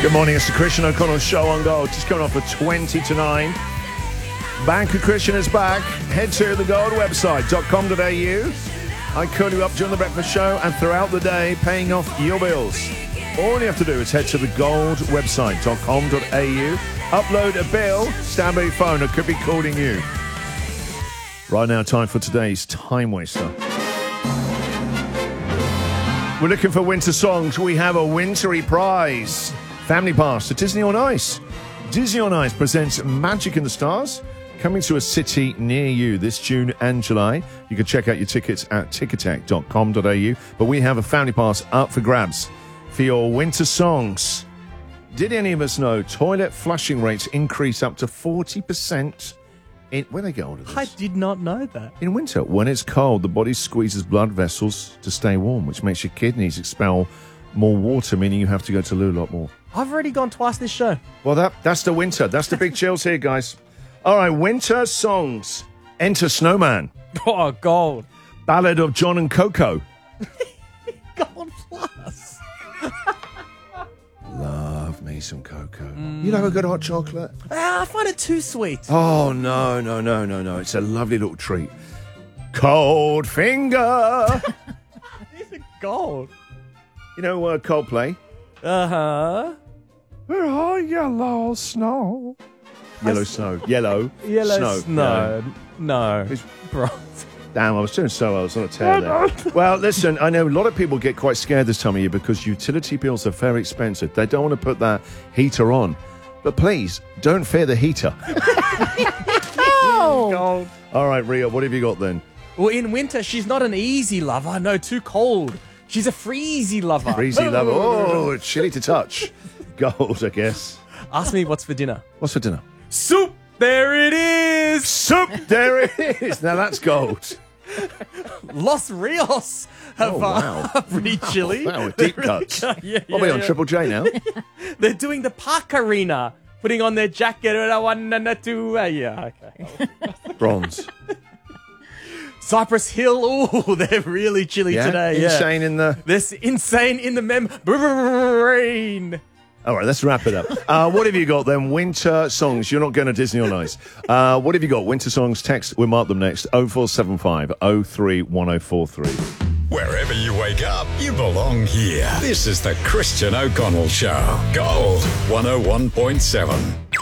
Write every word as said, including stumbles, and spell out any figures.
Good morning, it's the Christian O'Connell Show on Gold. Just coming off of twenty to nine. Bank of Christian is back. Head to the Gold website, dot com dot a u. I call you up during the breakfast show and throughout the day, paying off your bills. All you have to do is head to the Gold website, dot com dot a u. Upload a bill, stand by your phone, it could be calling you. Right now, time for today's Time Waster. We're looking for winter songs. We have a wintry prize. Family Pass to Disney on Ice. Disney on Ice presents Magic in the Stars, coming to a city near you this June and July. You can check out your tickets at ticketek dot com dot a u. But we have a Family Pass up for grabs for your winter songs. Did any of us know toilet flushing rates increase up to forty percent in... When they get older, I did not know that. In winter, when it's cold, the body squeezes blood vessels to stay warm, which makes your kidneys expel more water, meaning you have to go to the loo a lot more. I've already gone twice this show. Well, that that's the winter. That's the big chills here, guys. All right, winter songs. Enter Snowman. Oh, gold. Ballad of John and Coco. Gold plus. Love me some cocoa. Mm. You love a good hot chocolate? Ah, I find it too sweet. Oh, no, no, no, no, no. It's a lovely little treat. Cold Finger. These are gold. You know uh, Coldplay? Uh-huh. Where are yellow snow? Yellow s- snow. Yellow, Yellow snow. snow. No. It's- Bronze. Damn, I was doing so well. I was on a tear there. Well, listen, I know a lot of people get quite scared this time of year because utility bills are very expensive. They don't want to put that heater on. But please, don't fear the heater. Oh. Gold. All right, Ria, what have you got then? Well, in winter, she's not an easy lover. No, too cold. She's a freezy lover. Breezy lover. Oh, it's chilly to touch. Gold, I guess. Ask me what's for dinner. What's for dinner? Soup! There it is! Soup! There it is. Now that's gold. Los Rios have Oh, wow. uh, pretty chilly. Wow, deep cuts. yeah, yeah, What are we on, yeah. Triple J now? They're doing the park arena, putting on their jacket and a one and a two. Uh, yeah, okay. Bronze. Cypress Hill. Ooh, they're really chilly Yeah? today. Yeah, Insane in the... They're s- insane in the membrane. All right, let's wrap it up. Uh, what have you got then? Winter songs. You're not going to Disney on Ice. Uh, what have you got? Winter songs. Text. We'll mark them next. oh four seven five oh three one oh four three. Wherever you wake up, you belong here. This is the Christian O'Connell Show. Gold one oh one point seven.